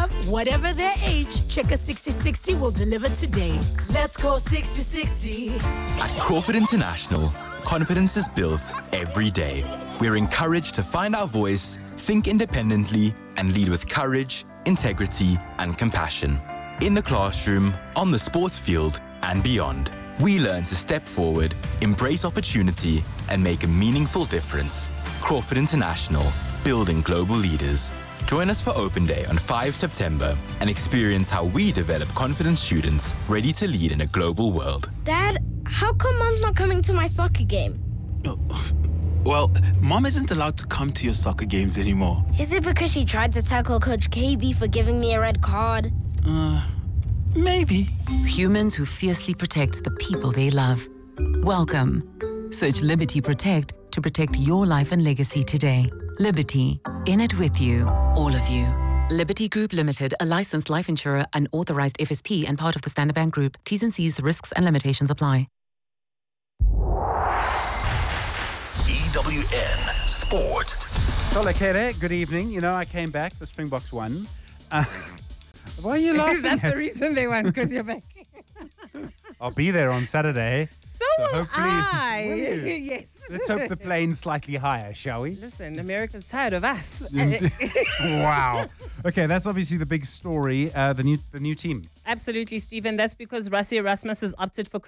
love, whatever their age, Checker 6060 will deliver today. Let's go 6060. At Crawford International, confidence is built every day. We're encouraged to find our voice, think independently, and lead with courage, integrity, and compassion. In the classroom, on the sports field, and beyond, we learn to step forward, embrace opportunity, and make a meaningful difference. Crawford International, building global leaders. Join us for Open Day on 5 September and experience how we develop confident students ready to lead in a global world. Dad, how come Mom's not coming to my soccer game? Well, Mom isn't allowed to come to your soccer games anymore. Is it because she tried to tackle Coach KB for giving me a red card? Maybe. Humans who fiercely protect the people they love. Welcome. Search Liberty Protect to protect your life and legacy today. Liberty, in it with you, all of you. Liberty Group Limited, a licensed life insurer and authorized FSP and part of the Standard Bank Group. T's and C's, risks and limitations apply. EWN Sport. Tolekere, good evening. You know, I came back, the Springboks won. Why are you laughing? That's the reason they won, because you're back. I'll be there on Saturday. So will I. Yes. Let's hope the plane's slightly higher, shall we? Listen, America's tired of us. Wow. Okay, that's obviously the big story, the new team. Absolutely, Stephen. That's because Rassie Erasmus has opted for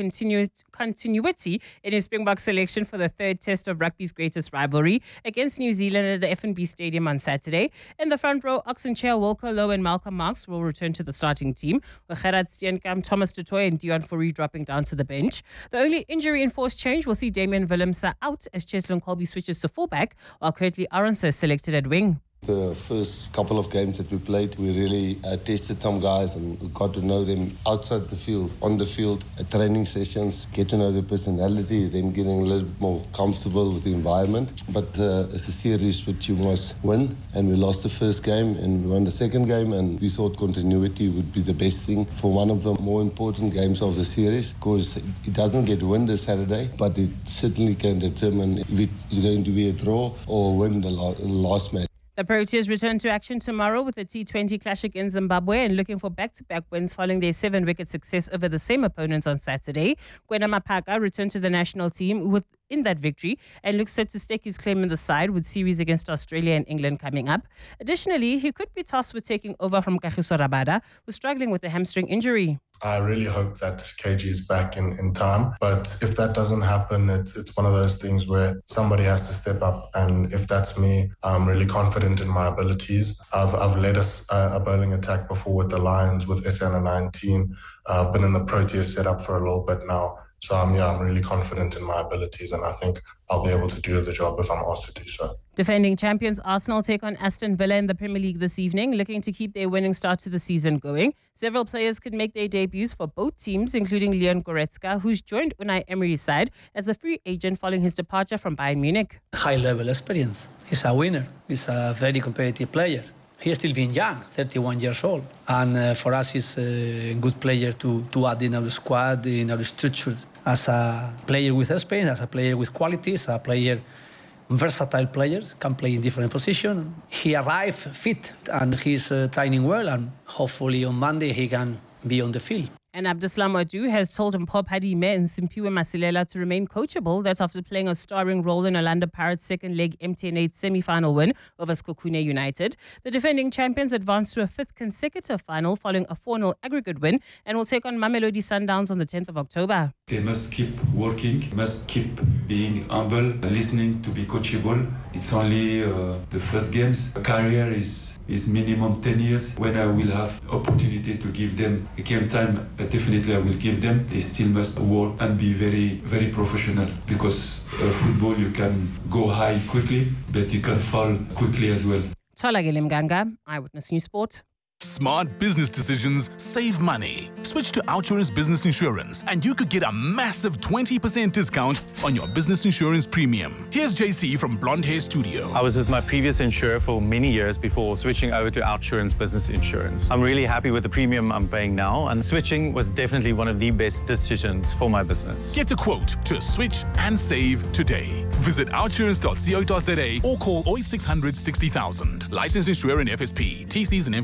continuity in his Springbok selection for the third test of rugby's greatest rivalry against New Zealand at the F&B Stadium on Saturday. In the front row, Oxenchair, Walker Lowe and Malcolm Marx will return to the starting team, with Gerard Steenkamp, Thomas du Toit and Dion Fourie dropping down to the bench. The only injury-enforced change will see Damian Willemse out as Cheslin Colby switches to fullback, while Kurtley Arendse is selected at wing. The first couple of games that we played, we really tested some guys and we got to know them outside the field, on the field, at training sessions, get to know their personality, then getting a little bit more comfortable with the environment. But it's a series which you must win, and we lost the first game and we won the second game, and we thought continuity would be the best thing for one of the more important games of the series, because it doesn't get win this Saturday, but it certainly can determine if it's going to be a draw or win the last match. The Proteas return to action tomorrow with a T20 clash against Zimbabwe and looking for back-to-back wins following their 7-wicket success over the same opponents on Saturday. Kwena Maphaka returned to the national team in that victory and looks set to stake his claim in the side with series against Australia and England coming up. Additionally, he could be tasked with taking over from Kagiso Rabada, who's struggling with a hamstring injury. I really hope that KG is back in time. But if that doesn't happen, it's one of those things where somebody has to step up. And if that's me, I'm really confident in my abilities. I've led a bowling attack before with the Lions, with SN 19. I've been in the Proteas setup for a little bit now. So I'm really confident in my abilities, and I think I'll be able to do the job if I'm asked to do so. Defending champions Arsenal take on Aston Villa in the Premier League this evening, looking to keep their winning start to the season going. Several players could make their debuts for both teams, including Leon Goretzka, who's joined Unai Emery's side as a free agent following his departure from Bayern Munich. High-level experience. He's a winner. He's a very competitive player. He's still being young, 31 years old. And for us, he's a good player to add in our squad, in our structure. As a player with experience, as a player with qualities, a player, versatile player, can play in different positions. He arrived fit and he's training well, and hopefully on Monday he can be on the field. And Abdeslam Adu has told Mpho Phadime and Simpiwe Masilela to remain coachable. That's after playing a starring role in Orlando Pirates' second leg MTN8 semi-final win over Skokune United. The defending champions advanced to a fifth consecutive final following a 4-0 aggregate win and will take on Mamelodi Sundowns on the 10th of October. They must keep working, must keep being humble, listening to be coachable. It's only the first games. Career is minimum 10 years. When I will have opportunity to give them a game time, definitely I will give them. They still must work and be very, very professional, because football, you can go high quickly, but you can fall quickly as well. Tolagele Mganga, Eyewitness News Sport. Smart business decisions save money. Switch to Outsurance Business Insurance and you could get a massive 20% discount on your business insurance premium. Here's JC from Blonde Hair Studio. I was with my previous insurer for many years before switching over to Outsurance Business Insurance. I'm really happy with the premium I'm paying now, and switching was definitely one of the best decisions for my business. Get a quote to switch and save today. Visit outsurance.co.za or call 0800 60,000. Licensed insurer in FSP. TCs and information on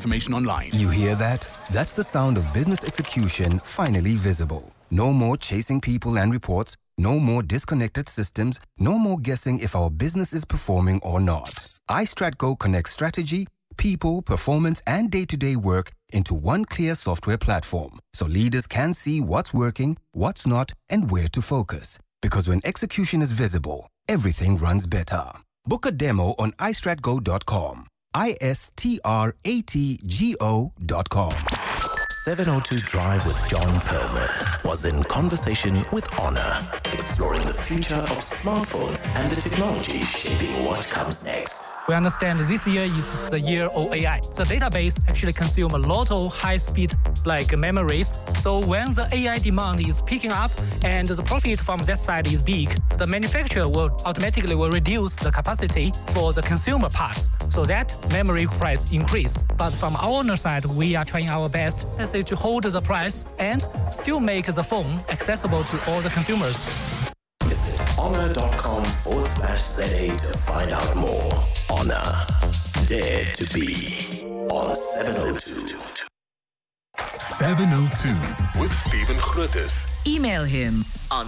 online. You hear that? That's the sound of business execution finally visible. No more chasing people and reports. No more disconnected systems. No more guessing if our business is performing or not. iStratGo connects strategy, people, performance, and day-to-day work into one clear software platform, so leaders can see what's working, what's not, and where to focus. Because when execution is visible, everything runs better. Book a demo on iStratGo.com. iStratgo.com. 702 Drive with John Perlman was in conversation with Honor, exploring the future of smartphones and the technology shaping what comes next. We understand this year is the year of AI. The database actually consumes a lot of high-speed memories. So when the AI demand is picking up and the profit from that side is big, the manufacturer will automatically reduce the capacity for the consumer parts. So that memory price increase. But from our owner side, we are trying our best, to hold the price and still make the phone accessible to all the consumers. Visit honor.com/ZA to find out more. Honor. Dare to be on 702. 702 with Stephen Grootes. Email him on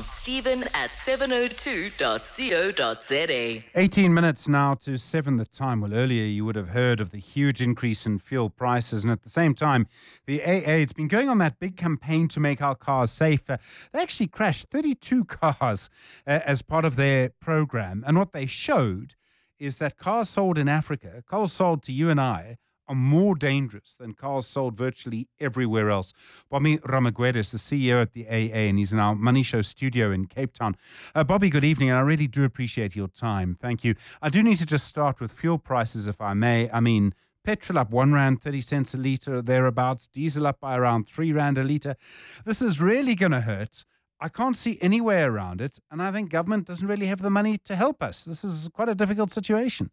stephen@702.co.za. 18 minutes now to 7 the time. Well, earlier you would have heard of the huge increase in fuel prices, and at the same time, the AA, it's been going on that big campaign to make our cars safer. They actually crashed 32 cars as part of their program, and what they showed is that cars sold in Africa, cars sold to you and I, are more dangerous than cars sold virtually everywhere else. Bobby Ramagwedes, the CEO at the AA, and he's in our Money Show studio in Cape Town. Bobby, good evening, and I really do appreciate your time. Thank you. I do need to just start with fuel prices, if I may. I mean, petrol up R1.30 a litre, thereabouts. Diesel up by around R3 a litre. This is really going to hurt. I can't see any way around it, and I think government doesn't really have the money to help us. This is quite a difficult situation.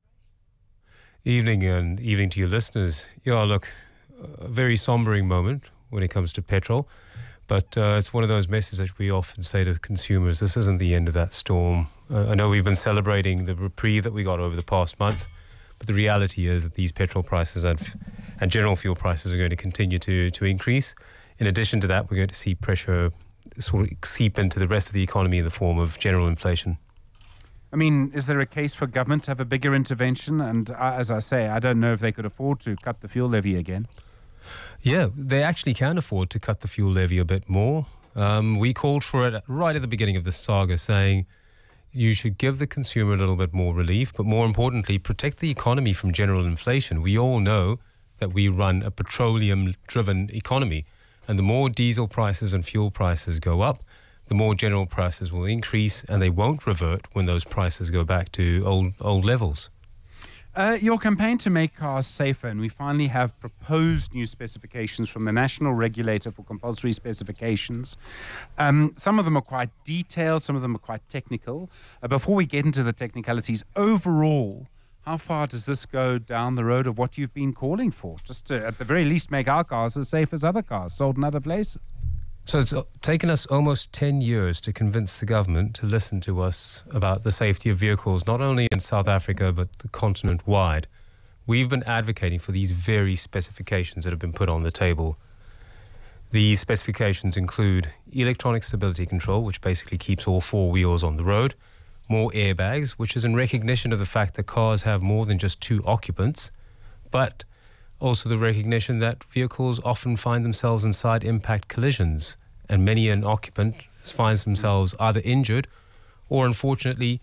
Evening, and evening to your listeners. Yeah, look, a very sombering moment when it comes to petrol, but it's one of those messages that we often say to consumers, this isn't the end of that storm. I know we've been celebrating the reprieve that we got over the past month, but the reality is that these petrol prices and general fuel prices are going to continue to increase. In addition to that, we're going to see pressure sort of seep into the rest of the economy in the form of general inflation. I mean, is there a case for government to have a bigger intervention? And as I say, I don't know if they could afford to cut the fuel levy again. Yeah, they actually can afford to cut the fuel levy a bit more. We called for it right at the beginning of this saga, saying you should give the consumer a little bit more relief, but more importantly, protect the economy from general inflation. We all know that we run a petroleum-driven economy, and the more diesel prices and fuel prices go up, the more general prices will increase, and they won't revert when those prices go back to old levels. Your campaign to make cars safer, and we finally have proposed new specifications from the National Regulator for Compulsory Specifications. Some of them are quite detailed, some of them are quite technical. Before we get into the technicalities, overall, how far does this go down the road of what you've been calling for? Just to, at the very least, make our cars as safe as other cars sold in other places. So it's taken us almost 10 years to convince the government to listen to us about the safety of vehicles, not only in South Africa, but the continent wide. We've been advocating for these very specifications that have been put on the table. These specifications include electronic stability control, which basically keeps all four wheels on the road, more airbags, which is in recognition of the fact that cars have more than just two occupants, but also the recognition that vehicles often find themselves in side impact collisions, and many an occupant finds themselves either injured or unfortunately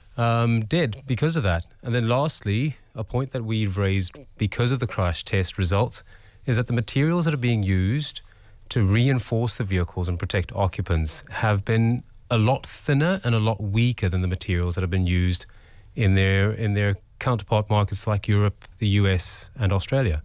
dead because of that. And then lastly, a point that we've raised because of the crash test results is that the materials that are being used to reinforce the vehicles and protect occupants have been a lot thinner and a lot weaker than the materials that have been used in their counterpart markets like Europe, the US and Australia.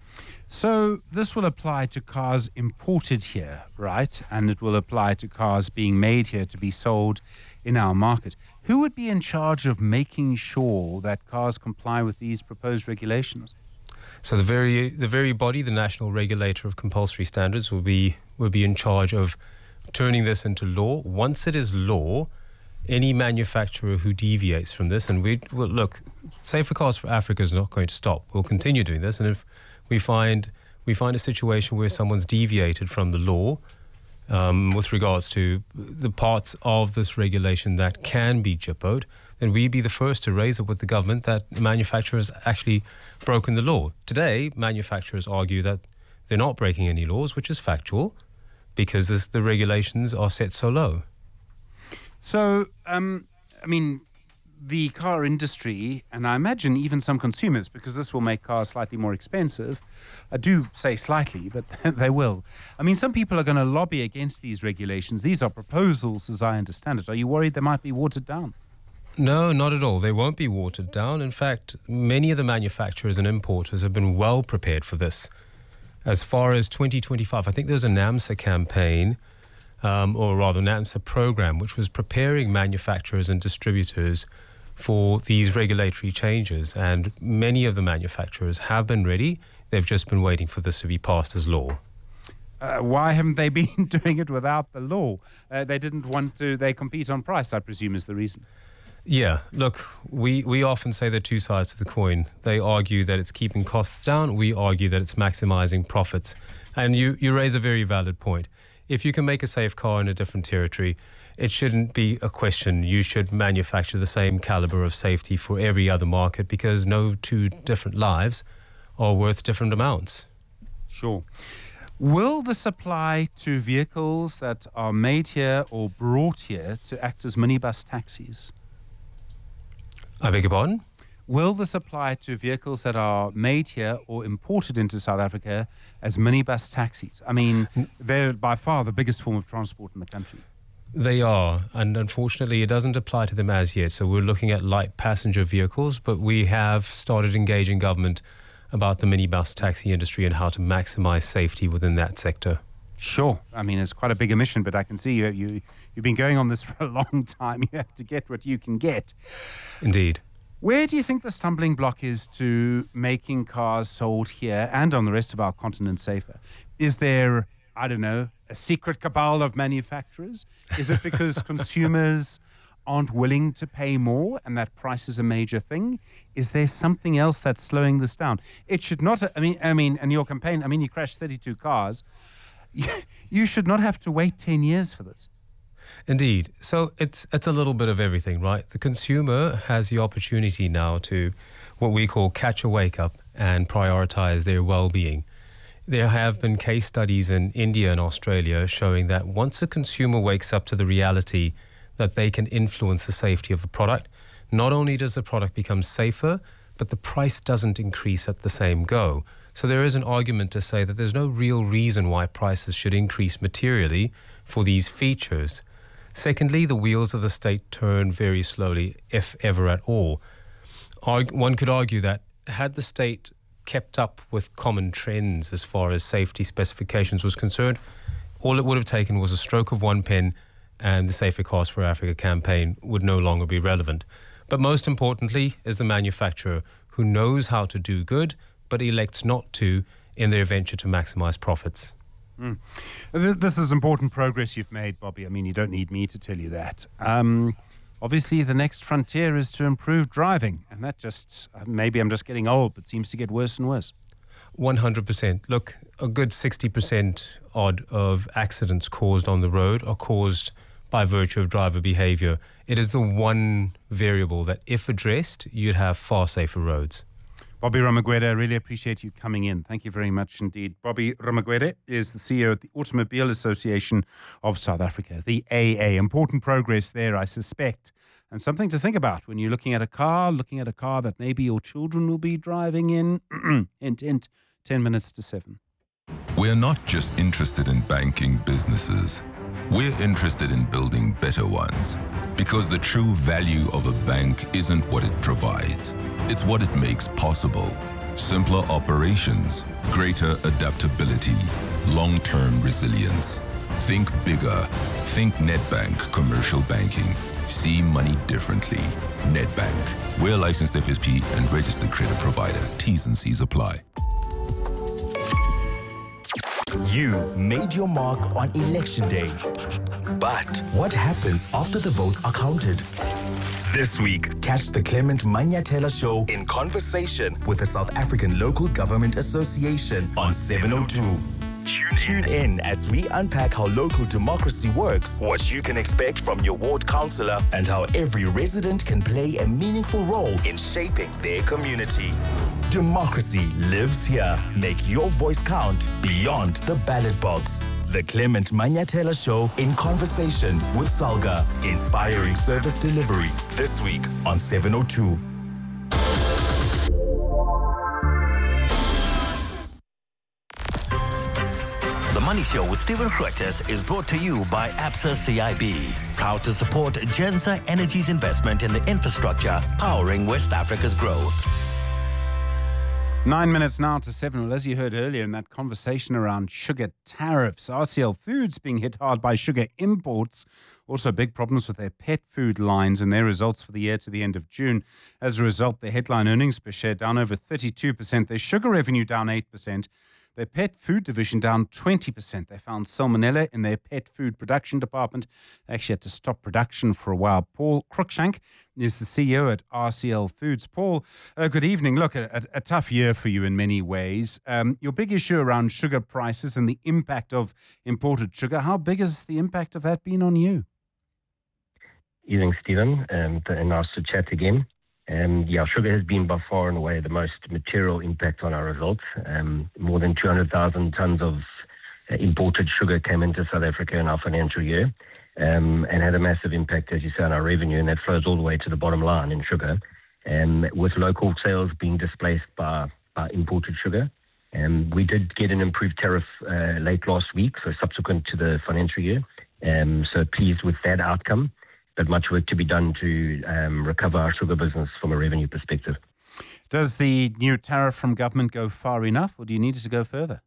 So this will apply to cars imported here, right? And it will apply to cars being made here to be sold in our market. Who would be in charge of making sure that cars comply with these proposed regulations? So the very body, the National Regulator of Compulsory Standards, will be in charge of turning this into law. Once it is law, any manufacturer who deviates from this, and look, Safer Cars for Africa is not going to stop. We'll continue doing this, and if we find we find a situation where someone's deviated from the law with regards to the parts of this regulation that can be JIPO'd, then we'd be the first to raise it with the government that manufacturers actually broken the law. Today, manufacturers argue that they're not breaking any laws, which is factual, because the regulations are set so low. So, the car industry, and I imagine even some consumers, because this will make cars slightly more expensive. I do say slightly, but they will. Some people are going to lobby against these regulations. These are proposals, as I understand it. Are you worried they might be watered down? No, not at all. They won't be watered down. In fact, many of the manufacturers and importers have been well prepared for this. As far as 2025, I think there's a NAMSA campaign, or rather NAMSA program, which was preparing manufacturers and distributors for these regulatory changes. And many of the manufacturers have been ready. They've just been waiting for this to be passed as law. Why haven't they been doing it without the law? They didn't want to, they compete on price, I presume, is the reason. Yeah, look, we often say there are two sides to the coin. They argue that it's keeping costs down. We argue that it's maximizing profits. And you raise a very valid point. If you can make a safe car in a different territory, it shouldn't be a question. You should manufacture the same caliber of safety for every other market, because no two different lives are worth different amounts. Sure. Will this apply to vehicles that are made here or brought here to act as minibus taxis? I beg your pardon? Will this apply to vehicles that are made here or imported into South Africa as minibus taxis? They're by far the biggest form of transport in the country. They are, and unfortunately it doesn't apply to them as yet. So we're looking at light passenger vehicles, but we have started engaging government about the minibus taxi industry and how to maximize safety within that sector. Sure. It's quite a big omission, but I can see you've been going on this for a long time. You have to get what you can get. Indeed. Where do you think the stumbling block is to making cars sold here and on the rest of our continent safer? Is there, I don't know, a secret cabal of manufacturers? Is it because consumers aren't willing to pay more and that price is a major thing? Is there something else that's slowing this down? It should not, and your campaign, you crashed 32 cars. You should not have to wait 10 years for this. Indeed. So it's a little bit of everything, right? The consumer has the opportunity now to what we call catch a wake up and prioritize their well-being. There have been case studies in India and Australia showing that once a consumer wakes up to the reality that they can influence the safety of a product, not only does the product become safer, but the price doesn't increase at the same go. So there is an argument to say that there's no real reason why prices should increase materially for these features. Secondly, the wheels of the state turn very slowly, if ever at all. One could argue that had the state kept up with common trends as far as safety specifications was concerned, all it would have taken was a stroke of one pen and the Safer Cars for Africa campaign would no longer be relevant. But most importantly is the manufacturer who knows how to do good but elects not to in their venture to maximize profits. This is important progress you've made, Bobby. You don't need me to tell you that. Obviously, the next frontier is to improve driving, and that just, maybe I'm just getting old, but seems to get worse and worse. 100%. Look, a good 60% odd of accidents caused on the road are caused by virtue of driver behavior. It is the one variable that, if addressed, you'd have far safer roads. Bobby Ramagwede, I really appreciate you coming in. Thank you very much indeed. Bobby Ramagwede is the CEO of the Automobile Association of South Africa, the AA. Important progress there, I suspect, and something to think about when you're looking at a car that maybe your children will be driving in. Hint, hint, 10 minutes to 7. We're not just interested in banking businesses. We're interested in building better ones. Because the true value of a bank isn't what it provides, it's what it makes possible. Simpler operations, greater adaptability, long-term resilience. Think bigger. Think Nedbank Commercial Banking. See money differently. Nedbank. We're a licensed FSP and registered credit provider. T's and C's apply. You made your mark on Election Day. But what happens after the votes are counted? This week, catch the Clement Manyathela Show in conversation with the South African Local Government Association on 702. Tune in as we unpack how local democracy works, what you can expect from your ward councillor, and how every resident can play a meaningful role in shaping their community. Democracy lives here. Make your voice count beyond the ballot box. The Clement Manyathela Show in conversation with Salga, inspiring service delivery. This week on 702. The Money Show with Stephen Grootes is brought to you by Absa CIB, proud to support Gensa Energy's investment in the infrastructure powering West Africa's growth. 9 minutes now to 7. Well, as you heard earlier in that conversation around sugar tariffs, RCL Foods being hit hard by sugar imports. Also big problems with their pet food lines and their results for the year to the end of June. As a result, their headline earnings per share down over 32%. Their sugar revenue down 8%. Their pet food division down 20%. They found salmonella in their pet food production department. They actually had to stop production for a while. Paul Cruikshank is the CEO at RCL Foods. Paul, good evening. Look, a tough year for you in many ways. Your big issue around sugar prices and the impact of imported sugar, how big has the impact of that been on you? Evening, Stephen, and nice to chat again. Sugar has been by far and away the most material impact on our results. More than 200,000 tons of imported sugar came into South Africa in our financial year and had a massive impact, as you say, on our revenue, and that flows all the way to the bottom line in sugar. With local sales being displaced by imported sugar. We did get an improved tariff late last week, so subsequent to the financial year. So pleased with that outcome. But much work to be done to recover our sugar business from a revenue perspective. Does the new tariff from government go far enough, or do you need it to go further?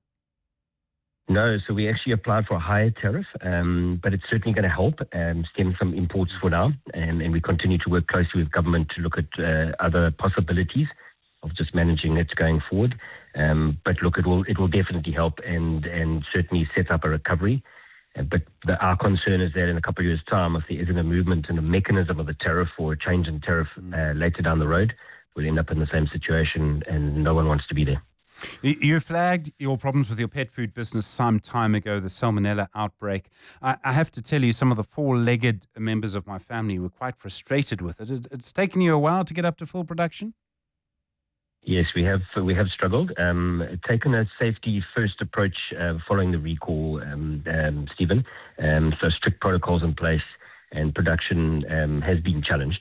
No, so we actually applied for a higher tariff, but it's certainly going to help stem some imports for now. And we continue to work closely with government to look at other possibilities of just managing it going forward. But look, it will definitely help and certainly set up a recovery. But our concern is that in a couple of years' time, if there isn't a movement in the mechanism of the tariff or a change in tariff later down the road, we'll end up in the same situation, and no one wants to be there. You flagged your problems with your pet food business some time ago, the salmonella outbreak. I have to tell you, some of the four-legged members of my family were quite frustrated with it. It's taken you a while to get up to full production? Yes, we have struggled. Taken a safety-first approach following the recall, Stephen. So strict protocols in place, and production has been challenged.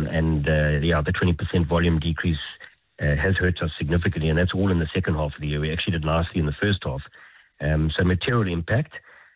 The 20% volume decrease has hurt us significantly, and that's all in the second half of the year. We actually did nicely in the first half. So material impact.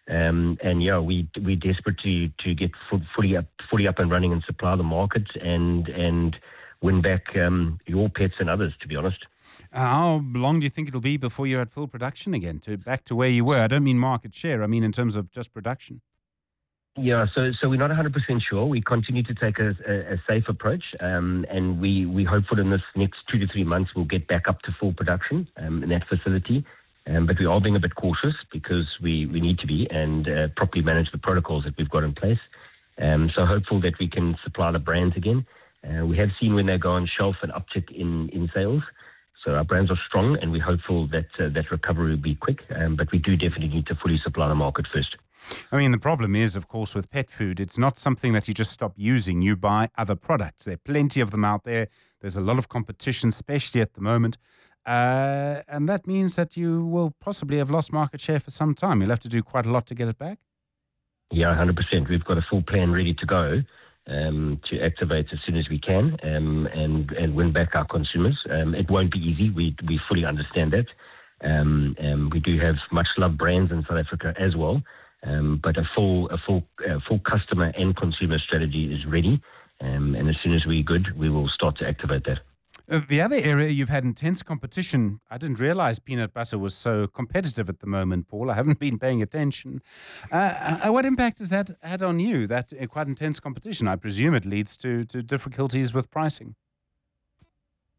We're desperate to get fully up and running and supply the market and win back your pets and others, to be honest. How long do you think it'll be before you're at full production again, back to where you were? I don't mean market share, I mean in terms of just production. Yeah, so we're not 100% sure. We continue to take a safe approach, and we hopeful in this next 2 to 3 months we'll get back up to full production in that facility. But we are being a bit cautious because we need to be and properly manage the protocols that we've got in place. So hopeful that we can supply the brands again. We have seen when they go on shelf an uptick in sales. So our brands are strong, and we're hopeful that that recovery will be quick. But we do definitely need to fully supply the market first. I mean, the problem is, of course, with pet food, it's not something that you just stop using. You buy other products. There are plenty of them out there. There's a lot of competition, especially at the moment. And that means that you will possibly have lost market share for some time. You'll have to do quite a lot to get it back. Yeah, 100%. We've got a full plan ready to go. To activate as soon as we can and win back our consumers. It won't be easy. We fully understand that. We do have much loved brands in South Africa as well. But a full customer and consumer strategy is ready. And as soon as we're good, we will start to activate that. The other area you've had intense competition. I didn't realize peanut butter was so competitive at the moment, Paul. I haven't been paying attention. What impact has that had on you, that quite intense competition? I presume it leads to difficulties with pricing.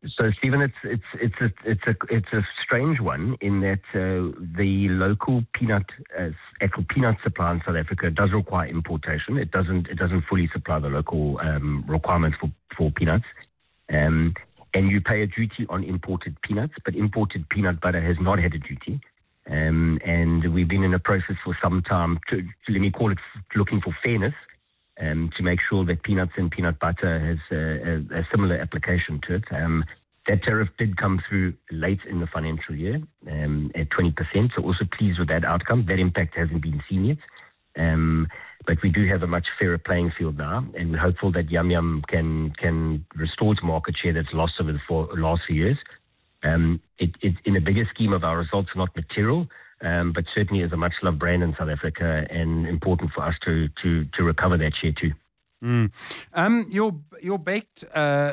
So, Stephen, it's a strange one in that the local actual peanut supply in South Africa does require importation. It doesn't fully supply the local requirements for peanuts, and you pay a duty on imported peanuts, but imported peanut butter has not had a duty. And we've been in a process for some time to let me call it looking for fairness. To make sure that peanuts and peanut butter has a similar application to it. That tariff did come through late in the financial year at 20%, so also pleased with that outcome. That impact hasn't been seen yet, but we do have a much fairer playing field now, and we're hopeful that Yum Yum can restore its market share that's lost over the last few years. It in a bigger scheme of our results, not material, but certainly is a much-loved brand in South Africa and important for us to recover that share too. Your baked,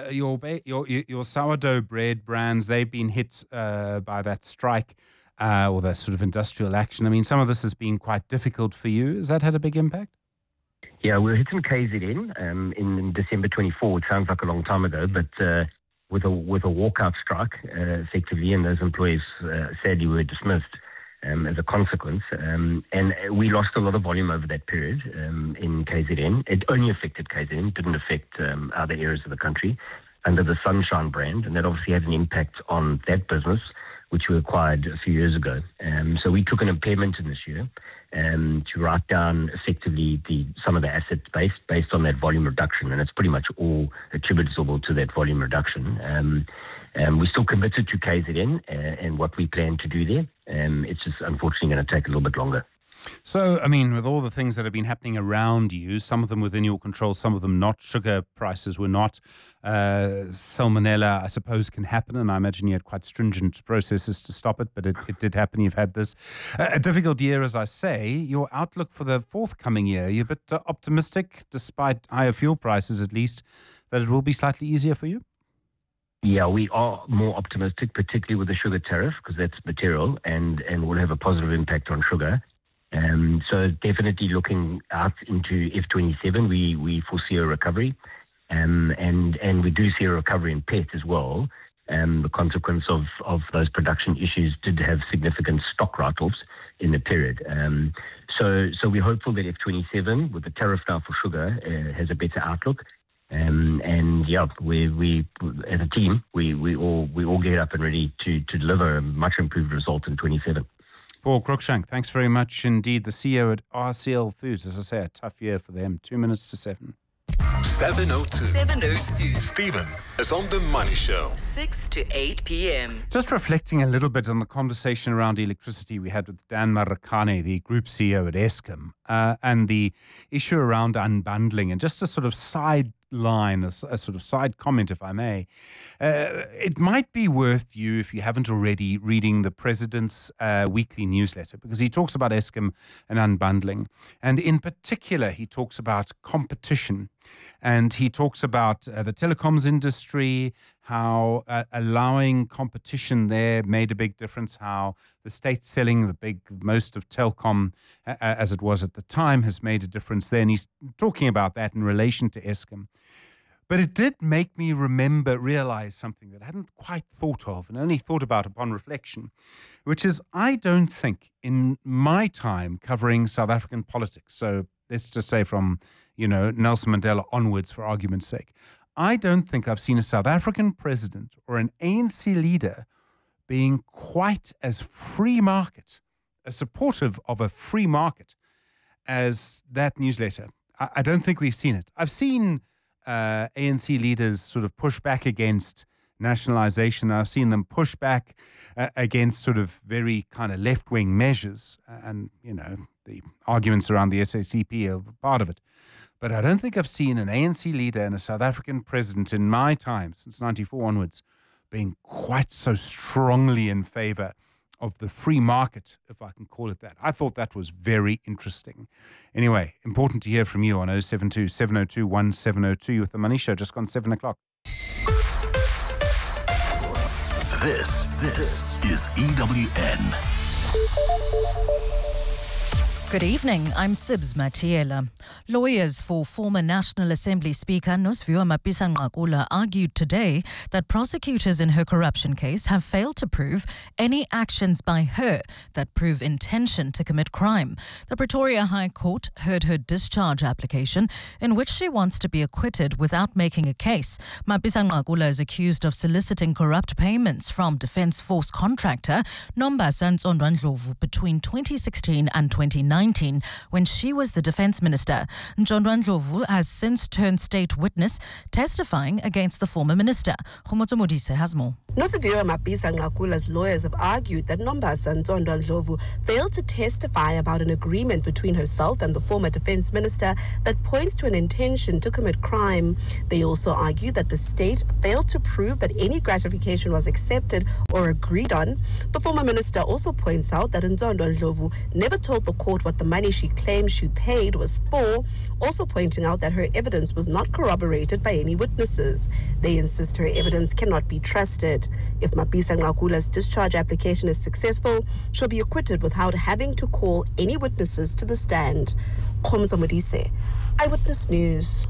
your sourdough bread brands, they've been hit by that strike or that sort of industrial action. I mean, some of this has been quite difficult for you. Has that had a big impact? Yeah, we were hit in KZN in December 24. It sounds like a long time ago, but with a walkout strike, effectively, and those employees sadly were dismissed as a consequence. And we lost a lot of volume over that period in KZN. It only affected KZN, it didn't affect other areas of the country under the Sunshine brand, and that obviously had an impact on that business, which we acquired a few years ago. So we took an impairment in this year to write down effectively some of the assets based on that volume reduction, and it's pretty much all attributable to that volume reduction. We're still committed to KZN and what we plan to do there. It's just unfortunately going to take a little bit longer. So, I mean, with all the things that have been happening around you, some of them within your control, some of them not, sugar prices were not. Salmonella, I suppose, can happen, and I imagine you had quite stringent processes to stop it, but it did happen. You've had this. A difficult year, as I say. Your outlook for the forthcoming year, you're a bit optimistic, despite higher fuel prices at least, that it will be slightly easier for you? Yeah, we are more optimistic, particularly with the sugar tariff, because that's material and will have a positive impact on sugar. So definitely looking out into F27, we foresee a recovery, and we do see a recovery in pet as well. The consequence of those production issues did have significant stock write-offs in the period. So we're hopeful that F27, with the tariff now for sugar, has a better outlook. And yeah, we as a team, we all get up and ready to deliver a much improved result in 27. Paul Cruikshank, thanks very much indeed. The CEO at RCL Foods, as I say, a tough year for them. 2 minutes to 7. 7:02. Stephen is on the Money Show. 6 to 8 p.m. Just reflecting a little bit on the conversation around electricity we had with Dan Marikane, the group CEO at Eskom, and the issue around unbundling, and just a sort of sideline, a sort of side comment, if I may. It might be worth you, if you haven't already, reading the President's weekly newsletter, because he talks about Eskom and unbundling. And in particular, he talks about competition. And he talks about the telecoms industry, how allowing competition there made a big difference, how the state selling most of Telkom, as it was at the time, has made a difference there. And he's talking about that in relation to Eskom. But it did make me realize something that I hadn't quite thought of and only thought about upon reflection, which is I don't think in my time covering South African politics, so let's just say from, Nelson Mandela onwards for argument's sake, I don't think I've seen a South African president or an ANC leader being quite as free market, as supportive of a free market as that newsletter. I don't think we've seen it. I've seen ANC leaders sort of push back against nationalization. I've seen them push back against sort of very kind of left-wing measures, and, the arguments around the SACP are part of it. But I don't think I've seen an ANC leader and a South African president in my time, since 94 onwards, being quite so strongly in favor of the free market, if I can call it that. I thought that was very interesting. Anyway, important to hear from you on 072 702 1702 with The Money Show, just gone 7 o'clock. This is EWN. Good evening, I'm Sibs Matiela. Lawyers for former National Assembly Speaker Nosiviwe Mapisa-Nqakula argued today that prosecutors in her corruption case have failed to prove any actions by her that prove intention to commit crime. The Pretoria High Court heard her discharge application in which she wants to be acquitted without making a case. Mapisa-Nqakula is accused of soliciting corrupt payments from Defence Force contractor Nombasa Ntsondwa-Ndlovu between 2016 and 2019. When she was the defence minister. Ntsondwa-Ndlovu has since turned state witness, testifying against the former minister. Khomotso Modise has more. Nosiviwe Mapisa-Nqakula's lawyers have argued that Nombasa Ntsondwa-Ndlovu failed to testify about an agreement between herself and the former defence minister that points to an intention to commit crime. They also argue that the state failed to prove that any gratification was accepted or agreed on. The former minister also points out that Ntsondwa-Ndlovu never told the court what the money she claims she paid was for, also pointing out that her evidence was not corroborated by any witnesses. They insist her evidence cannot be trusted. If Mapisa-Nqakula's discharge application is successful, she'll be acquitted without having to call any witnesses to the stand. Khomotso Modise, Eyewitness News.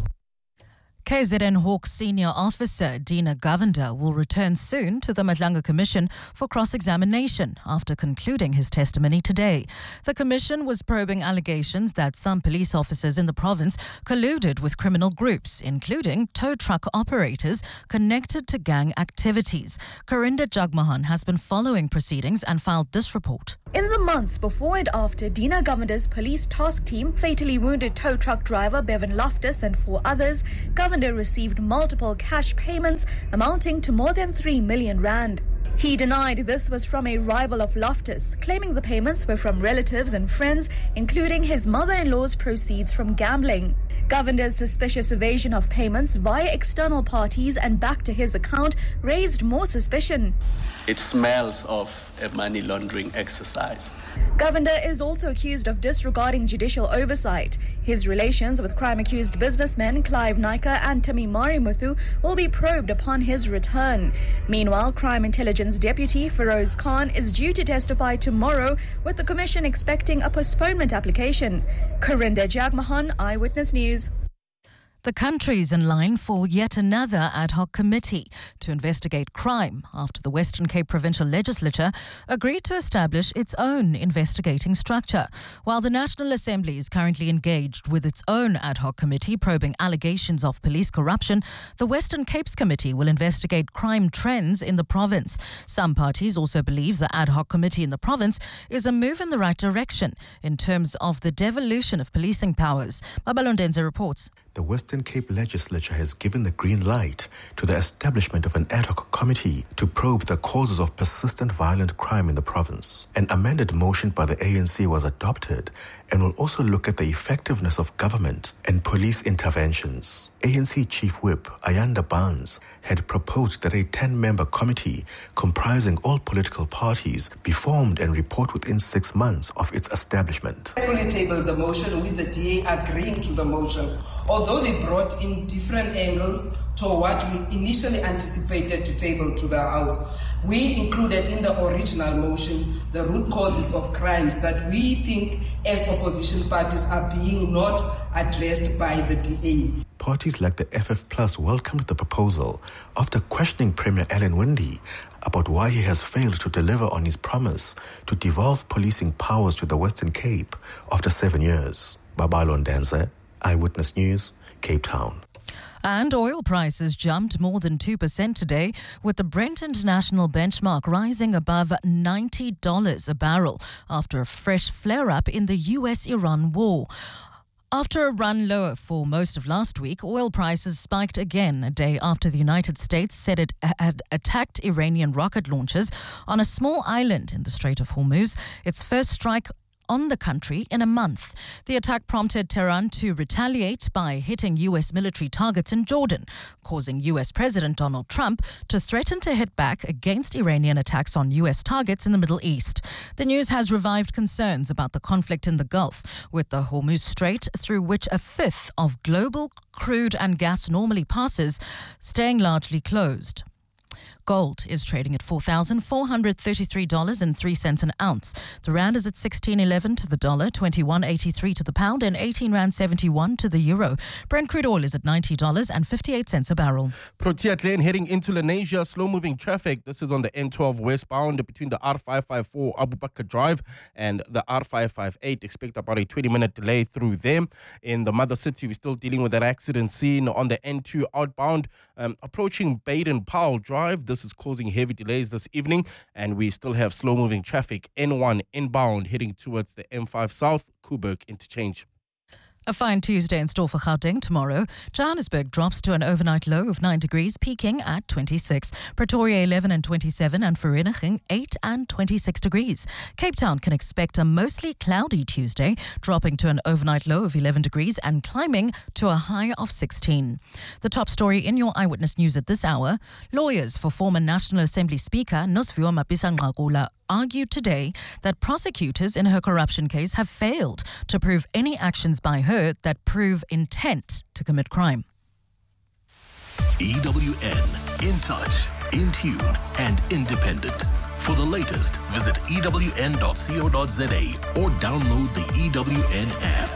KZN Hawks senior officer Dina Govender will return soon to the Madlanga Commission for cross-examination after concluding his testimony today. The commission was probing allegations that some police officers in the province colluded with criminal groups, including tow truck operators connected to gang activities. Karinda Jagmohan has been following proceedings and filed this report. In the months before and after Dina Govender's police task team fatally wounded tow truck driver Bevan Loftus and 4 others, Govender received multiple cash payments amounting to more than 3 million rand. He denied this was from a rival of Loftus, claiming the payments were from relatives and friends, including his mother-in-law's proceeds from gambling. Govender's suspicious evasion of payments via external parties and back to his account raised more suspicion. It smells of a money laundering exercise. Govender is also accused of disregarding judicial oversight. His relations with crime-accused businessmen Clive Naika and Tamimari Muthu will be probed upon his return. Meanwhile, Crime Intelligence Deputy Feroz Khan is due to testify tomorrow, with the Commission expecting a postponement application. Karinda Jagmohan, Eyewitness News. The country's in line for yet another ad hoc committee to investigate crime after the Western Cape Provincial Legislature agreed to establish its own investigating structure. While the National Assembly is currently engaged with its own ad hoc committee probing allegations of police corruption, the Western Cape's committee will investigate crime trends in the province. Some parties also believe the ad hoc committee in the province is a move in the right direction in terms of the devolution of policing powers. Babalondenze reports. The Western Cape Legislature has given the green light to the establishment of an ad hoc committee to probe the causes of persistent violent crime in the province. An amended motion by the ANC was adopted and will also look at the effectiveness of government and police interventions. ANC Chief Whip Ayanda Barnes had proposed that a 10-member committee comprising all political parties be formed and report within 6 months of its establishment. I fully tabled the motion with the DA agreeing to the motion, although they brought in different angles to what we initially anticipated to table to the House. We included in the original motion the root causes of crimes that we think as opposition parties are being not addressed by the DA. Parties like the FF Plus welcomed the proposal after questioning Premier Alan Winde about why he has failed to deliver on his promise to devolve policing powers to the Western Cape after 7 years. Babalondenze, Eyewitness News, Cape Town. And oil prices jumped more than 2% today, with the Brent International benchmark rising above $90 a barrel after a fresh flare-up in the US-Iran war. After a run lower for most of last week, oil prices spiked again a day after the United States said it had attacked Iranian rocket launchers on a small island in the Strait of Hormuz, its first strike on the country in a month. The attack prompted Tehran to retaliate by hitting U.S. military targets in Jordan, causing U.S. President Donald Trump to threaten to hit back against Iranian attacks on U.S. targets in the Middle East. The news has revived concerns about the conflict in the Gulf, with the Hormuz Strait, through which a fifth of global crude and gas normally passes, staying largely closed. Gold is trading at $4,433.03 an ounce. The rand is at 16.11 to the dollar, 21.83 to the pound, and 18.71 to the euro. Brent crude oil is at $90.58 a barrel. Protea Glen heading into Lenasia, slow-moving traffic. This is on the N12 westbound between the R554 Abu Bakr Drive and the R558. Expect about a 20-minute delay through them. In the mother city, we're still dealing with that accident scene on the N2 outbound, approaching Baden-Powell Drive. This is causing heavy delays this evening, and we still have slow-moving traffic N1 inbound heading towards the M5 South Koeberg interchange. A fine Tuesday in store for Gauteng tomorrow. Johannesburg drops to an overnight low of 9 degrees, peaking at 26. Pretoria 11 and 27, and Vereeniging 8 and 26 degrees. Cape Town can expect a mostly cloudy Tuesday, dropping to an overnight low of 11 degrees and climbing to a high of 16. The top story in your Eyewitness News at this hour: lawyers for former National Assembly Speaker Nosiviwe Mapisa-Nqakula argued today that prosecutors in her corruption case have failed to prove any actions by her that prove intent to commit crime. EWN, in touch, in tune, and independent. For the latest, visit ewn.co.za or download the EWN app.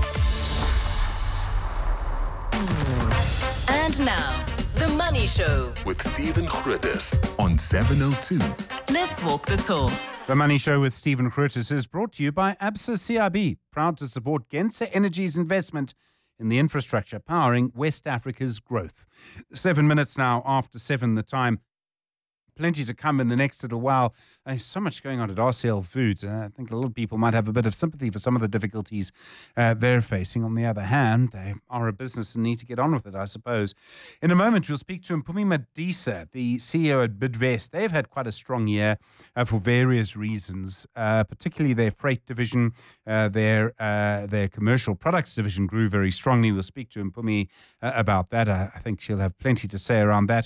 And now, The Money Show with Stephen Grootes on 702. Let's walk the talk. The Money Show with Stephen Grootes is brought to you by Absa CIB, proud to support Gensa Energy's investment in the infrastructure powering West Africa's growth. 7 minutes now after 7 the time. Plenty to come in the next little while. There's so much going on at RCL Foods. I think a lot of people might have a bit of sympathy for some of the difficulties they're facing. On the other hand, they are a business and need to get on with it, I suppose. In a moment, we'll speak to Mpumi Madisa, the CEO at Bidvest. They've had quite a strong year for various reasons, particularly their freight division, their commercial products division grew very strongly. We'll speak to Mpumi about that. I think she'll have plenty to say around that.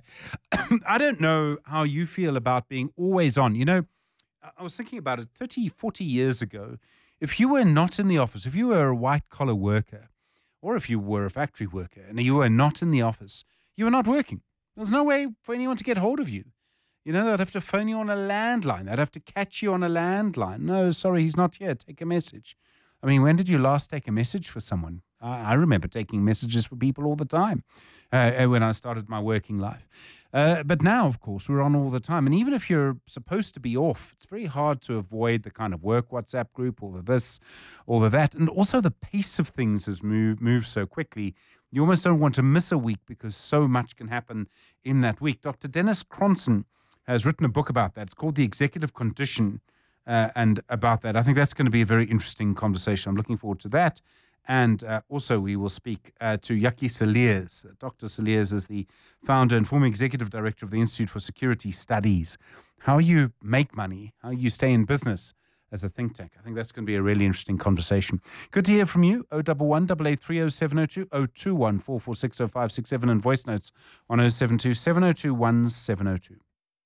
I don't know how you feel about being always on. You know, I was thinking about it 30, 40 years ago. If you were not in the office, if you were a white-collar worker, or if you were a factory worker and you were not in the office, you were not working. There was no way for anyone to get hold of you. You know, they'd have to phone you on a landline. They'd have to catch you on a landline. No, sorry, he's not here. Take a message. I mean, when did you last take a message for someone? I remember taking messages for people all the time when I started my working life. But now, of course, we're on all the time. And even if you're supposed to be off, it's very hard to avoid the kind of work WhatsApp group, all of this, all of that. And also the pace of things has moved so quickly. You almost don't want to miss a week because so much can happen in that week. Dr. Dennis Cronson has written a book about that. It's called The Executive Condition. And about that, I think that's going to be a very interesting conversation. I'm looking forward to that. And also we will speak to Yaki Saliers. Dr. Saliers is the founder and former executive director of the Institute for Security Studies. How you make money, how you stay in business as a think tank. I think that's going to be a really interesting conversation. Good to hear from you. 011 883 0702 021 446 0567 and voice notes on 072 702 1702.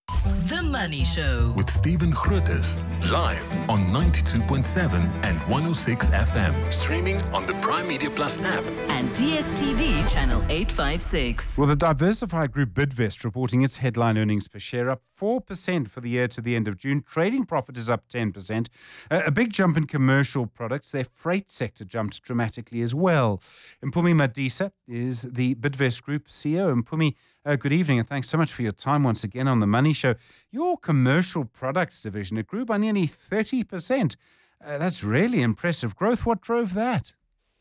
The Money Show with Stephen Grootes, live on 92.7 and 106 FM, streaming on the Prime Media Plus app and DSTV channel 856. Well, the diversified group Bidvest reporting its headline earnings per share up 4% for the year to the end of June. Trading profit is up 10%. A big jump in commercial products. Their freight sector jumped dramatically as well. Mpumi Madisa is the Bidvest Group CEO. Mpumi, good evening and thanks so much for your time once again on The Money Show. Your commercial products division, it grew by nearly 30%. That's really impressive growth. What drove that?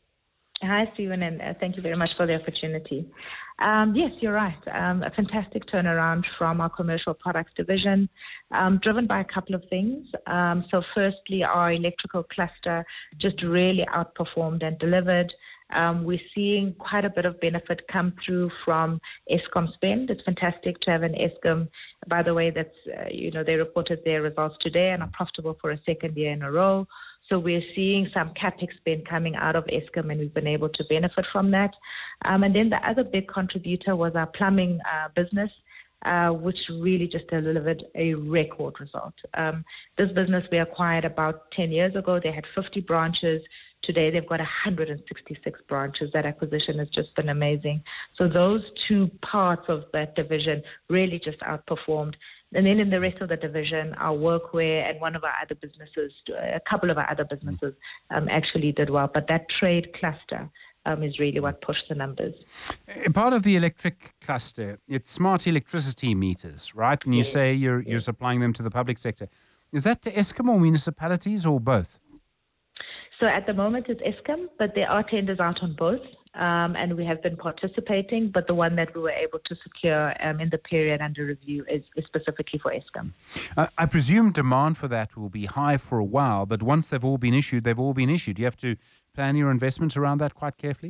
Hi, Stephen, and thank you very much for the opportunity. Yes, you're right. A fantastic turnaround from our commercial products division, driven by a couple of things. So firstly, our electrical cluster just really outperformed and delivered. We're seeing quite a bit of benefit come through from Eskom spend. It's fantastic to have an Eskom, by the way, that's, they reported their results today and are profitable for a second year in a row. So we're seeing some CapEx spend coming out of Eskom, and we've been able to benefit from that. And then the other big contributor was our plumbing business, which really just delivered a record result. This business we acquired about 10 years ago. They had 50 branches. Today, they've got 166 branches. That acquisition has just been amazing. So those two parts of that division really just outperformed. And then in the rest of the division, our workwear and one of our other businesses, a couple of our other businesses actually did well. But that trade cluster is really what pushed the numbers. Part of the electric cluster, it's smart electricity meters, right? And you say you're supplying them to the public sector. Is that to Eskom or municipalities or both? So at the moment it's Eskom, but there are tenders out on both. And we have been participating, but the one that we were able to secure in the period under review is specifically for Eskom. I presume demand for that will be high for a while, but once they've all been issued, they've all been issued. You have to plan your investment around that quite carefully?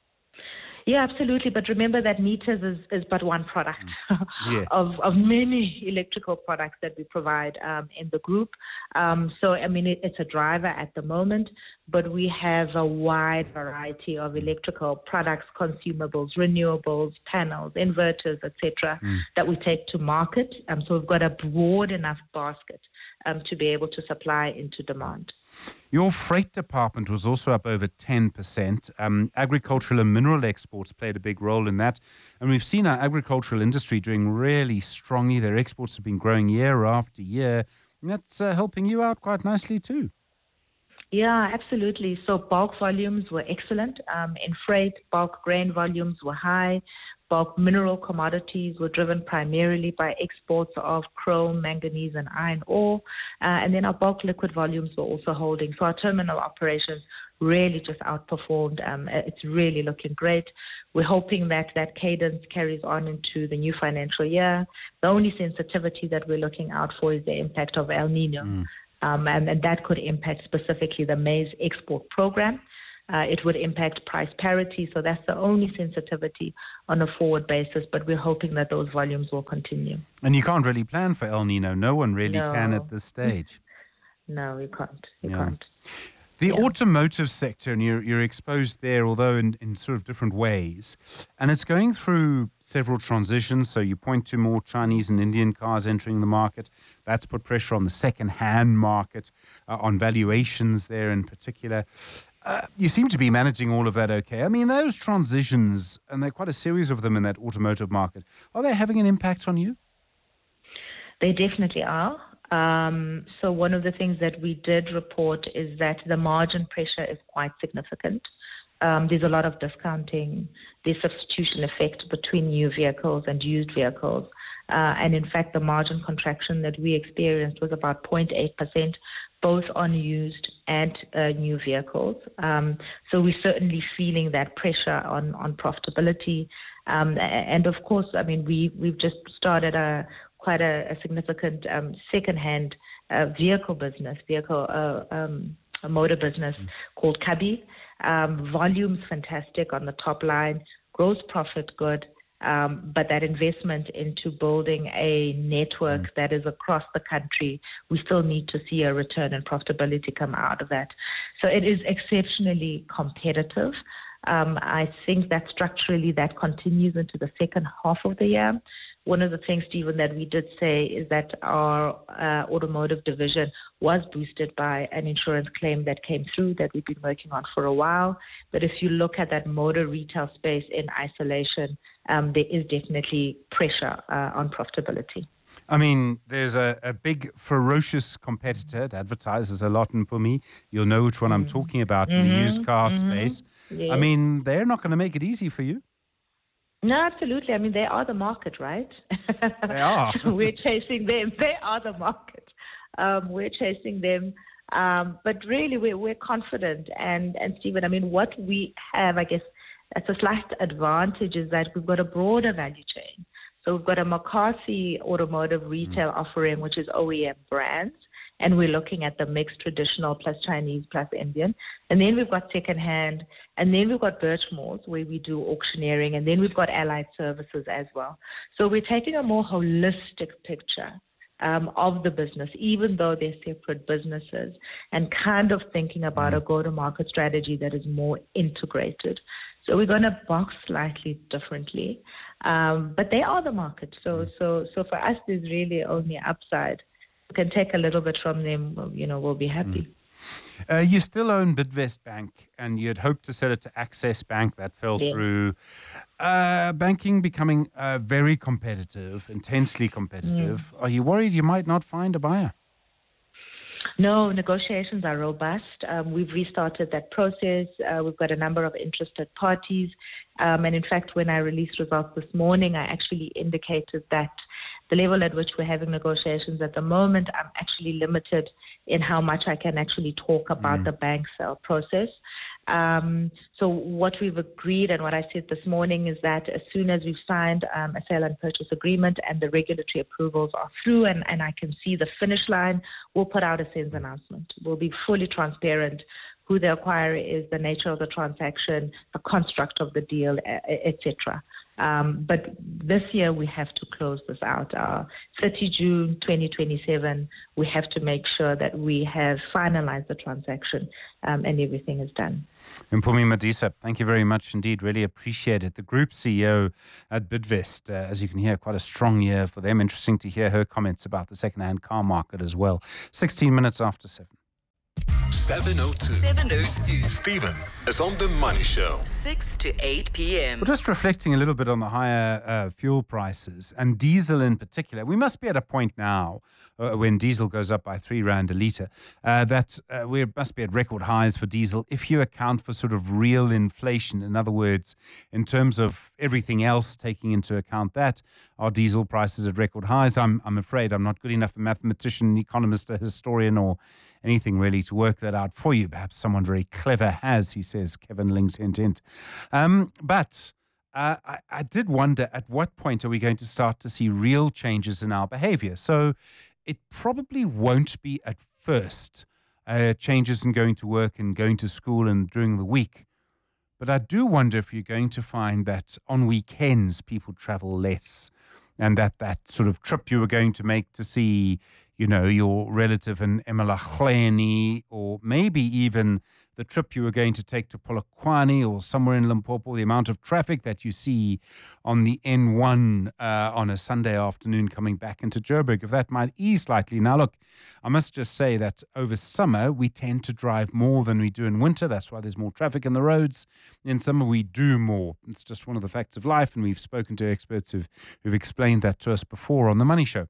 Yeah, absolutely. But remember that meters is but one product Yes. of many electrical products that we provide in the group. So, I mean, it's a driver at the moment, but we have a wide variety of electrical products, consumables, renewables, panels, inverters, etc., that we take to market. So we've got a broad enough basket to be able to supply into demand. Your freight department was also up over 10%. Agricultural and mineral exports played a big role in that. And we've seen our agricultural industry doing really strongly. Their exports have been growing year after year. And that's helping you out quite nicely too. Yeah, absolutely. So bulk volumes were excellent. In freight, bulk grain volumes were high. Bulk mineral commodities were driven primarily by exports of chrome, manganese, and iron ore. And then our bulk liquid volumes were also holding. So our terminal operations really just outperformed. It's really looking great. We're hoping that that cadence carries on into the new financial year. The only sensitivity that we're looking out for is the impact of El Nino. And that could impact specifically the maize export program. It would impact price parity, so that's the only sensitivity on a forward basis, but we're hoping that those volumes will continue. And you can't really plan for El Nino. No one really can at this stage. No, you can't. You can't. The automotive sector, and you're exposed there, although in sort of different ways, and it's going through several transitions. So you point to more Chinese and Indian cars entering the market. That's put pressure on the second-hand market, on valuations there in particular. You seem to be managing all of that okay. I mean, those transitions, and there are quite a series of them in that automotive market, are they having an impact on you? They definitely are. So one of the things that we did report is that the margin pressure is quite significant. There's a lot of discounting, there's substitution effect between new vehicles and used vehicles. And in fact, the margin contraction that we experienced was about 0.8%, both on used and new vehicles. So we're certainly feeling that pressure on profitability. And of course, I mean, we've just started quite a significant second-hand vehicle business, a motor business called Kabi. Volumes fantastic on the top line, gross profit good. But that investment into building a network that is across the country, we still need to see a return in profitability come out of that. So it is exceptionally competitive. I think that structurally that continues into the second half of the year. One of the things, Stephen, that we did say is that our automotive division was boosted by an insurance claim that came through that we've been working on for a while. But if you look at that motor retail space in isolation, there is definitely pressure on profitability. I mean, there's a big, ferocious competitor that advertises a lot in Pumi. You'll know which one I'm talking about in the used car space. Yes. I mean, they're not going to make it easy for you. No, absolutely. I mean, they are the market, right? They are. We're chasing them. They are the market. We're chasing them. But really, we're confident. And Stephen, I mean, what we have, I guess, that's a slight advantage is that we've got a broader value chain. So we've got a McCarthy automotive retail offering, which is OEM brands. And we're looking at the mixed traditional plus Chinese plus Indian. And then we've got secondhand. And then we've got Birchmore's where we do auctioneering. And then we've got allied services as well. So we're taking a more holistic picture of the business, even though they're separate businesses, and kind of thinking about a go-to-market strategy that is more integrated. So we're going to box slightly differently. But they are the market. So for us, there's really only upside. We can take a little bit from them, we'll be happy. You still own Bidvest Bank, and you'd hoped to sell it to Access Bank. That fell through. Banking becoming very competitive, intensely competitive. Are you worried you might not find a buyer? No, negotiations are robust. We've restarted that process. We've got a number of interested parties. And in fact, when I released results this morning, I actually indicated that the level at which we're having negotiations at the moment, I'm actually limited in how much I can actually talk about the bank sale process. So what we've agreed and what I said this morning is that as soon as we've signed a sale and purchase agreement and the regulatory approvals are through and I can see the finish line, we'll put out a SENS announcement. We'll be fully transparent who the acquirer is, the nature of the transaction, the construct of the deal, etc. But this year we have to close this out. 30 June 2027, we have to make sure that we have finalized the transaction and everything is done. Mpumi Madisa, thank you very much indeed. Really appreciate it. The Group CEO at Bidvest, as you can hear, quite a strong year for them. Interesting to hear her comments about the second-hand car market as well. 16 minutes after 7. 702. Stephen is on The Money Show. 6 to 8 p.m. We're just reflecting a little bit on the higher fuel prices and diesel in particular. We must be at a point now when diesel goes up by 3 rand a litre that we must be at record highs for diesel if you account for sort of real inflation. In other words, in terms of everything else taking into account that, are diesel prices at record highs? I'm afraid I'm not good enough a mathematician, economist, a historian or anything really to work that out for you. Perhaps someone very clever has, he says, Kevin Links, hint, hint. But I did wonder, at what point are we going to start to see real changes in our behavior? So it probably won't be at first changes in going to work and going to school and during the week. But I do wonder if you're going to find that on weekends people travel less and that sort of trip you were going to make to see, you know, your relative in eMalahleni, or maybe even the trip you were going to take to Polokwane or somewhere in Limpopo, the amount of traffic that you see on the N1 on a Sunday afternoon coming back into Joburg, if that might ease slightly. Now, look, I must just say that over summer, we tend to drive more than we do in winter. That's why there's more traffic in the roads. In summer, we do more. It's just one of the facts of life, and we've spoken to experts who've explained that to us before on The Money Show.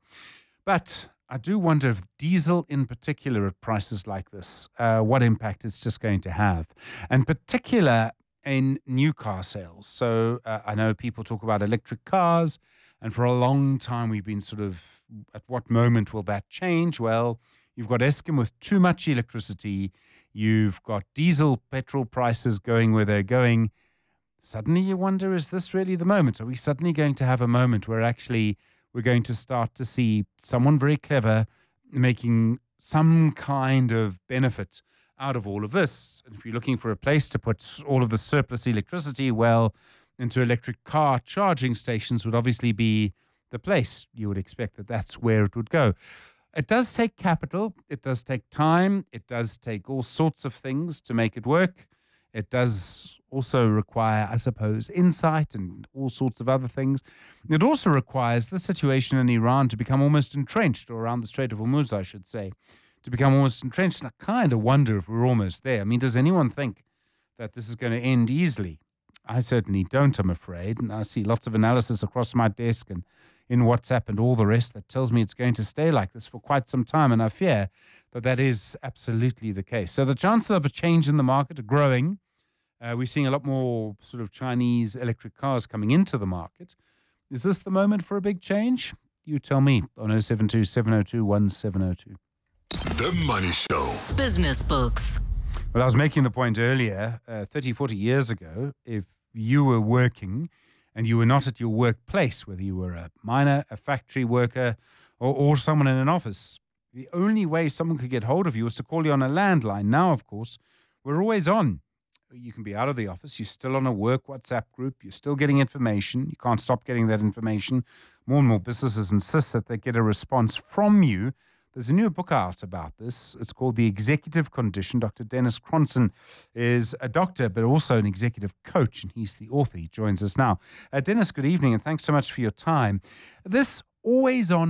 But I do wonder if diesel in particular at prices like this, what impact it's just going to have. And particular in new car sales. So I know people talk about electric cars, and for a long time we've been sort of, at what moment will that change? Well, you've got Eskom with too much electricity. You've got diesel, petrol prices going where they're going. Suddenly you wonder, is this really the moment? Are we suddenly going to have a moment where actually we're going to start to see someone very clever making some kind of benefit out of all of this? And if you're looking for a place to put all of the surplus electricity, well, into electric car charging stations would obviously be the place. You would expect that that's where it would go. It does take capital. It does take time. It does take all sorts of things to make it work. It does also require, I suppose, insight and all sorts of other things. It also requires the situation in Iran to become almost entrenched, or around the Strait of Hormuz, I should say, to become almost entrenched. And I kind of wonder if we're almost there. I mean, does anyone think that this is going to end easily? I certainly don't, I'm afraid. And I see lots of analysis across my desk and in WhatsApp and all the rest that tells me it's going to stay like this for quite some time. And I fear that that is absolutely the case. So the chances of a change in the market are growing. We're seeing a lot more sort of Chinese electric cars coming into the market. Is this the moment for a big change? You tell me on 072 702 1702. The Money Show. Business Books. Well, I was making the point earlier, 30, 40 years ago, if you were working and you were not at your workplace, whether you were a miner, a factory worker, or someone in an office, the only way someone could get hold of you was to call you on a landline. Now, of course, we're always on. You can be out of the office. You're still on a work WhatsApp group. You're still getting information. You can't stop getting that information. More and more businesses insist that they get a response from you. There's a new book out about this. It's called The Executive Condition. Dr. Dennis Cronson is a doctor, but also an executive coach, and he's the author. He joins us now. Dennis, good evening, and thanks so much for your time. This always-on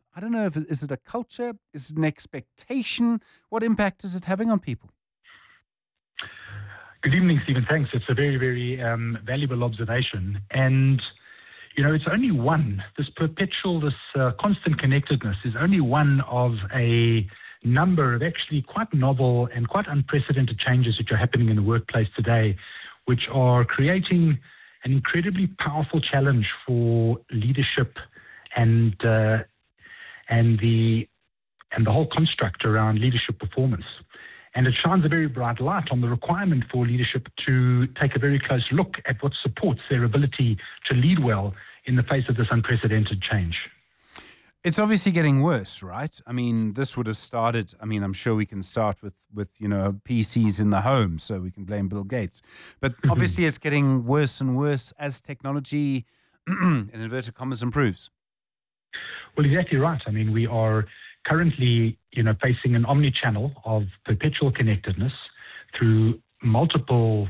I don't know, is it a culture? Is it an expectation? What impact is it having on people? Good evening, Stephen. Thanks. It's a very, very valuable observation. And, it's only one, this constant connectedness is only one of a number of actually quite novel and quite unprecedented changes which are happening in the workplace today, which are creating an incredibly powerful challenge for leadership and the whole construct around leadership performance. And it shines a very bright light on the requirement for leadership to take a very close look at what supports their ability to lead well in the face of this unprecedented change. It's obviously getting worse, right? I mean, this would have started, I'm sure we can start with PCs in the home, so we can blame Bill Gates. But obviously it's getting worse and worse as technology, in inverted commas, improves. Well, exactly right. I mean, we are currently, facing an omni-channel of perpetual connectedness through multiple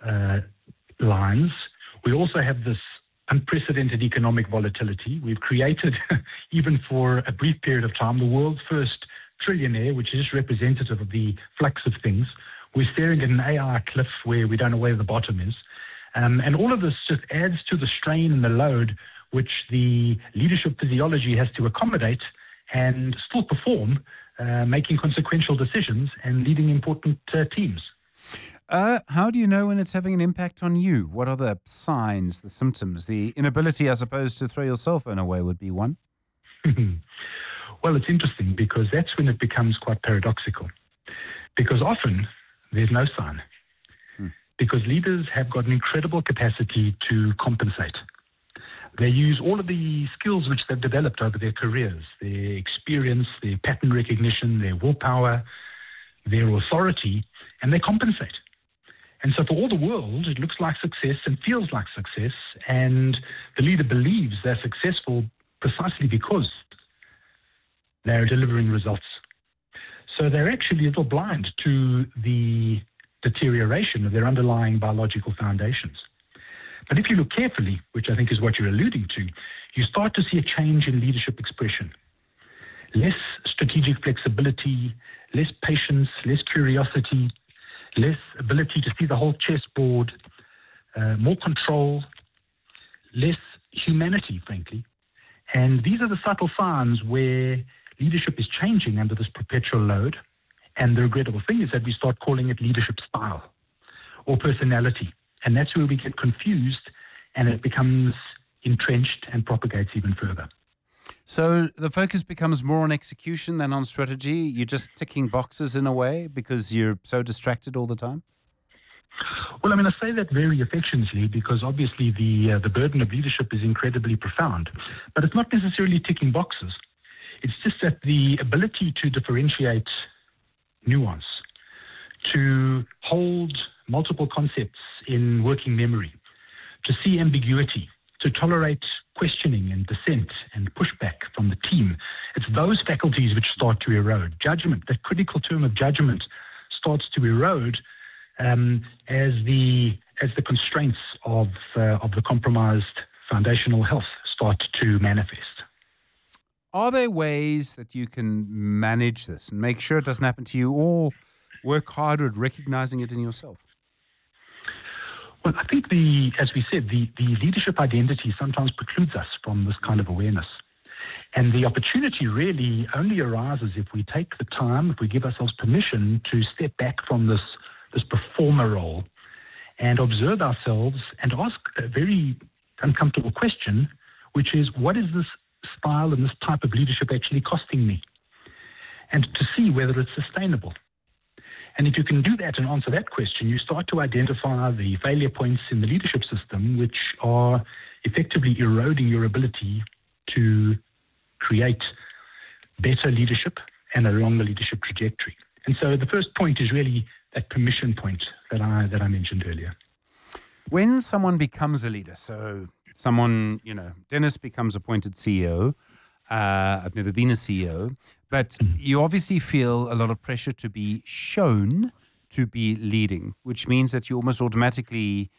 lines. We also have this unprecedented economic volatility. We've created, even for a brief period of time, the world's first trillionaire, which is representative of the flux of things. We're staring at an AI cliff where we don't know where the bottom is. And all of this just adds to the strain and the load which the leadership physiology has to accommodate and still perform, making consequential decisions and leading important teams. How do you know when it's having an impact on you? What are the signs, the symptoms? The inability, I suppose, to throw your cell phone away would be one. Well, it's interesting because that's when it becomes quite paradoxical. Because often there's no sign. Because leaders have got an incredible capacity to compensate. They use all of the skills which they've developed over their careers, their experience, their pattern recognition, their willpower, their authority, and they compensate. And so for all the world, it looks like success and feels like success, and the leader believes they're successful precisely because they're delivering results. So they're actually a little blind to the deterioration of their underlying biological foundations. But if you look carefully, which I think is what you're alluding to, you start to see a change in leadership expression. Less strategic flexibility, less patience, less curiosity, less ability to see the whole chessboard, more control, less humanity, frankly. And these are the subtle signs where leadership is changing under this perpetual load. And the regrettable thing is that we start calling it leadership style or personality. And that's where we get confused and it becomes entrenched and propagates even further. So the focus becomes more on execution than on strategy? You're just ticking boxes in a way because you're so distracted all the time? Well, I say that very affectionately because obviously the burden of leadership is incredibly profound. But it's not necessarily ticking boxes. It's just that the ability to differentiate nuance, to hold multiple concepts in working memory, to see ambiguity, to tolerate questioning and dissent and pushback from the team. It's those faculties which start to erode. Judgment, that critical term of judgment, starts to erode as the constraints of the compromised foundational health start to manifest. Are there ways that you can manage this and make sure it doesn't happen to you or work harder at recognizing it in yourself? Well, I think as we said, the leadership identity sometimes precludes us from this kind of awareness. And the opportunity really only arises if we take the time, if we give ourselves permission to step back from this performer role and observe ourselves and ask a very uncomfortable question, which is, what is this style and this type of leadership actually costing me? And to see whether it's sustainable. And if you can do that and answer that question, you start to identify the failure points in the leadership system, which are effectively eroding your ability to create better leadership and along the leadership trajectory. And so the first point is really that permission point that I mentioned earlier. When someone becomes a leader, so someone, Dennis becomes appointed CEO. I've never been a CEO, but you obviously feel a lot of pressure to be shown to be leading, which means that you almost automatically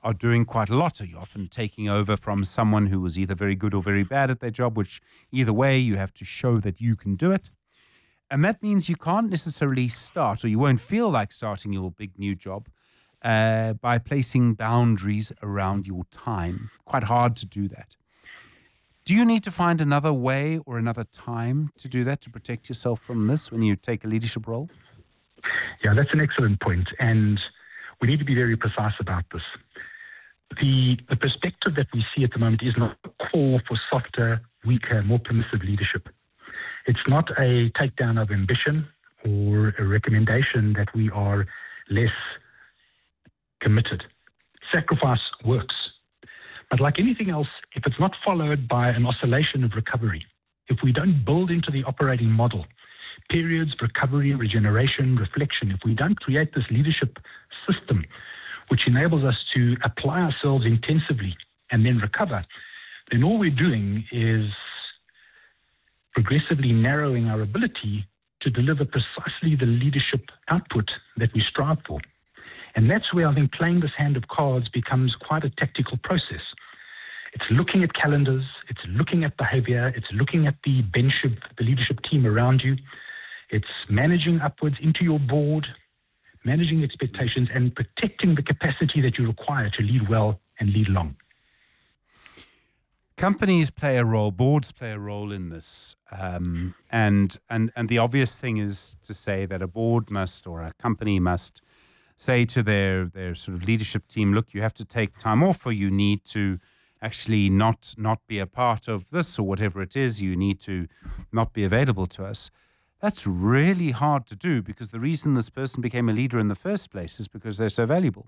are doing quite a lot. You're often taking over from someone who was either very good or very bad at their job, which either way you have to show that you can do it. And that means you can't necessarily start, or you won't feel like starting your big new job by placing boundaries around your time. Quite hard to do that. Do you need to find another way or another time to do that, to protect yourself from this when you take a leadership role? Yeah, that's an excellent point, and we need to be very precise about this. The perspective that we see at the moment is not a call for softer, weaker, more permissive leadership. It's not a takedown of ambition or a recommendation that we are less committed. Sacrifice works. But like anything else, if it's not followed by an oscillation of recovery, if we don't build into the operating model periods, recovery, regeneration, reflection, if we don't create this leadership system which enables us to apply ourselves intensively and then recover, then all we're doing is progressively narrowing our ability to deliver precisely the leadership output that we strive for. And that's where I think playing this hand of cards becomes quite a tactical process. It's looking at calendars, it's looking at behavior, it's looking at the bench of the leadership team around you. It's managing upwards into your board, managing expectations, and protecting the capacity that you require to lead well and lead long. Companies play a role, boards play a role in this. And the obvious thing is to say that a board must, or a company must, say to their sort of leadership team, look, you have to take time off, or you need to actually not be a part of this, or whatever it is, you need to not be available to us. That's really hard to do, because the reason this person became a leader in the first place is because they're so valuable.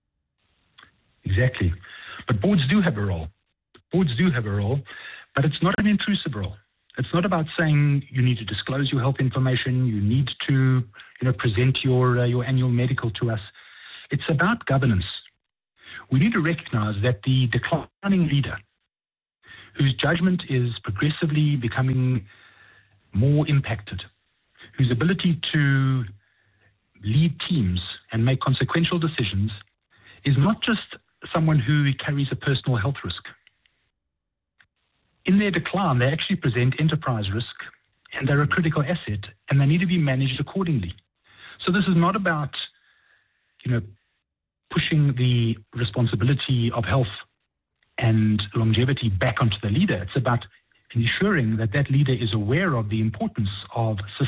Exactly. But boards do have a role. Boards do have a role, but it's not an intrusive role. It's not about saying you need to disclose your health information, you need to present your annual medical to us. It's about governance. We need to recognize that the declining leader, whose judgment is progressively becoming more impacted, whose ability to lead teams and make consequential decisions, is not just someone who carries a personal health risk. In their decline, they actually present enterprise risk, and they're a critical asset, and they need to be managed accordingly. So this is not about, pushing the responsibility of health and longevity back onto the leader. It's about ensuring that that leader is aware of the importance of